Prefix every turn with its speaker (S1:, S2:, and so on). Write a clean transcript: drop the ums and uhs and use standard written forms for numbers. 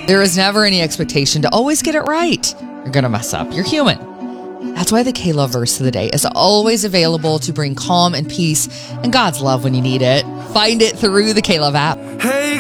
S1: There is never any expectation to always get it right. You're going to mess up. You're human. That's why the K-Love verse of the day is always available to bring calm and peace and God's love when you need it. Find it through the K-Love app.
S2: Hey.